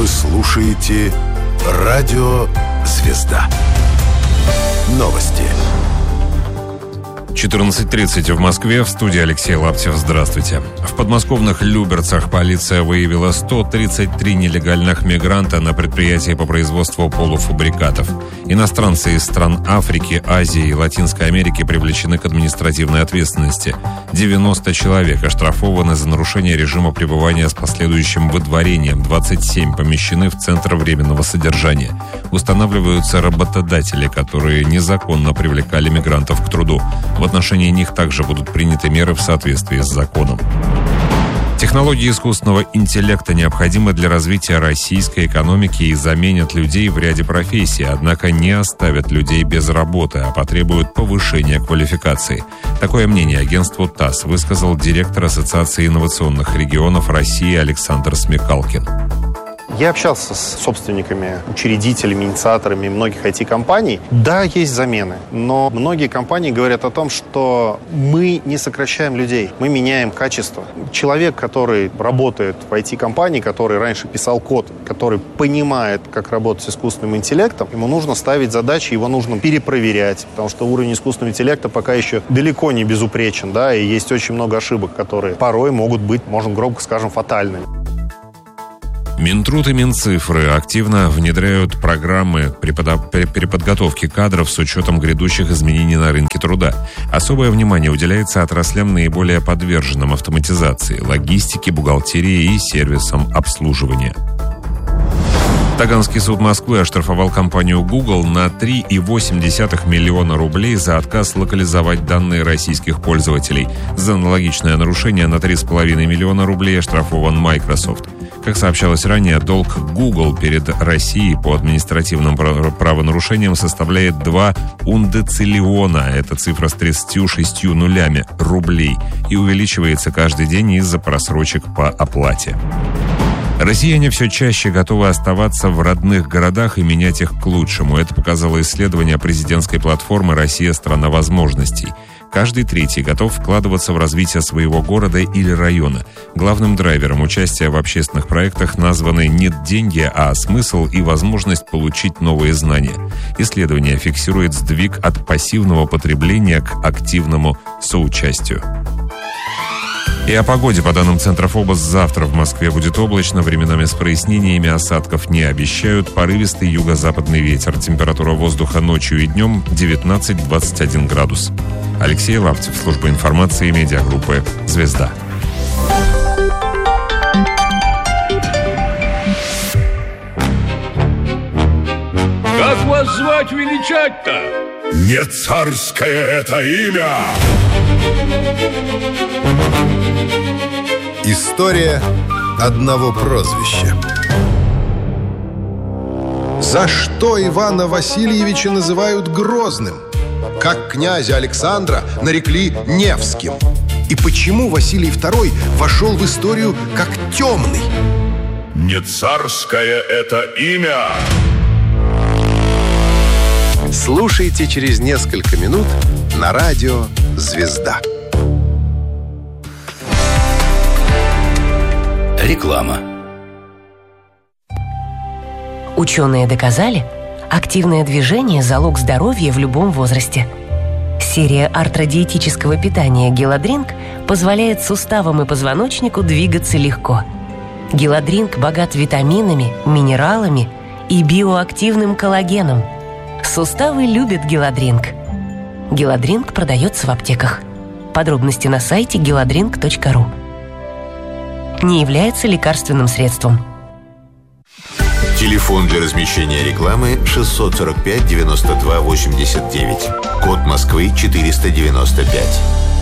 Вы слушаете «Радио Звезда». Новости. 14:30 в Москве. В студии Алексей Лаптев. Здравствуйте. В подмосковных Люберцах полиция выявила 133 нелегальных мигранта на предприятии по производству полуфабрикатов. Иностранцы из стран Африки, Азии и Латинской Америки привлечены к административной ответственности. 90 человек оштрафованы за нарушение режима пребывания с последующим выдворением. 27 помещены в Центр временного содержания. Устанавливаются работодатели, которые незаконно привлекали мигрантов к труду. В отношении них также будут приняты меры в соответствии с законом. Технологии искусственного интеллекта необходимы для развития российской экономики и заменят людей в ряде профессий, однако не оставят людей без работы, а потребуют повышения квалификации. Такое мнение агентству ТАСС высказал директор Ассоциации инновационных регионов России Александр Смекалкин. Я общался с собственниками, учредителями, инициаторами многих IT-компаний. Да, есть замены, но многие компании говорят о том, что мы не сокращаем людей, мы меняем качество. Человек, который работает в IT-компании, который раньше писал код, который понимает, как работать с искусственным интеллектом, ему нужно ставить задачи, его нужно перепроверять, потому что уровень искусственного интеллекта пока еще далеко не безупречен, да, и есть очень много ошибок, которые порой могут быть, можно громко скажем, фатальными. Минтруд и Минцифры активно внедряют программы переподготовки кадров с учетом грядущих изменений на рынке труда. Особое внимание уделяется отраслям, наиболее подверженным автоматизации, логистике, бухгалтерии и сервисам обслуживания. Таганский суд Москвы оштрафовал компанию Google на 3,8 миллиона рублей за отказ локализовать данные российских пользователей. За аналогичное нарушение на 3,5 миллиона рублей оштрафован Microsoft. Как сообщалось ранее, долг Google перед Россией по административным правонарушениям составляет 2 ундециллиона, это цифра с 36 нулями, рублей, и увеличивается каждый день из-за просрочек по оплате. Россияне все чаще готовы оставаться в родных городах и менять их к лучшему. Это показало исследование президентской платформы «Россия – страна возможностей». Каждый третий готов вкладываться в развитие своего города или района. Главным драйвером участия в общественных проектах названы не деньги, а смысл и возможность получить новые знания. Исследование фиксирует сдвиг от пассивного потребления к активному соучастию. И о погоде. По данным центров ОБОС, завтра в Москве будет облачно, временами с прояснениями, осадков не обещают. Порывистый юго-западный ветер. Температура воздуха ночью и днем 19-21 градус. Алексей Лаптев, служба информации и медиагруппы «Звезда». Как вас звать, величать-то? Не царское это имя! История одного прозвища. За что Ивана Васильевича называют Грозным? Как князя Александра нарекли Невским? И почему Василий II вошел в историю как темный? Не царское это имя! Слушайте через несколько минут на радио «Звезда». Реклама. Ученые доказали, активное движение – залог здоровья в любом возрасте. Серия артродиетического питания «Геладринк» позволяет суставам и позвоночнику двигаться легко. «Геладринк» богат витаминами, минералами и биоактивным коллагеном. Суставы любят «Геладринк». «Геладринк» продается в аптеках. Подробности на сайте geladrink.ru. Не является лекарственным средством. Телефон для размещения рекламы 645 92 89. Код Москвы 495.